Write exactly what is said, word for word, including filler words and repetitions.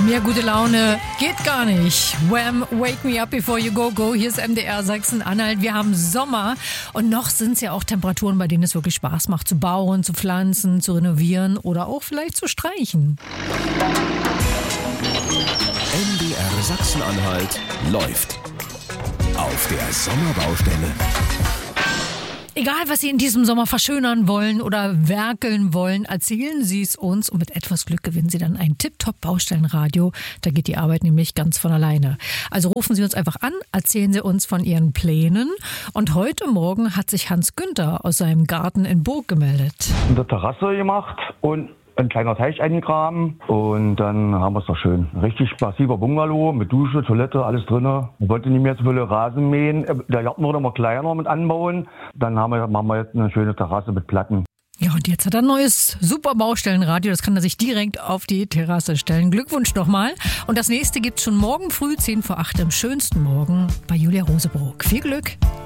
Mehr gute Laune geht gar nicht. Wham, Wake Me Up Before You Go Go. Hier ist M D R Sachsen-Anhalt. Wir haben Sommer und noch sind es ja auch Temperaturen, bei denen es wirklich Spaß macht, zu bauen, zu pflanzen, zu renovieren oder auch vielleicht zu streichen. M D R Sachsen-Anhalt läuft auf der Sommerbaustelle. Egal, was Sie in diesem Sommer verschönern wollen oder werkeln wollen, erzählen Sie es uns und mit etwas Glück gewinnen Sie dann ein Tip-Top-Baustellenradio. Da geht die Arbeit nämlich ganz von alleine. Also rufen Sie uns einfach an, erzählen Sie uns von Ihren Plänen. Und heute Morgen hat sich Hans Günther aus seinem Garten in Burg gemeldet. In der Terrasse gemacht und ein kleiner Teich eingegraben und dann haben wir es doch schön. Richtig massiver Bungalow mit Dusche, Toilette, alles drin. Ich wollte nicht mehr so viele Rasen mähen. Der Garten wurde immer kleiner mit anbauen. Dann haben wir, machen wir jetzt eine schöne Terrasse mit Platten. Ja, und jetzt hat er ein neues super Baustellenradio. Das kann er sich direkt auf die Terrasse stellen. Glückwunsch nochmal. Und das nächste gibt's schon morgen früh, zehn vor acht, am schönsten Morgen bei Julia Rosebrook. Viel Glück!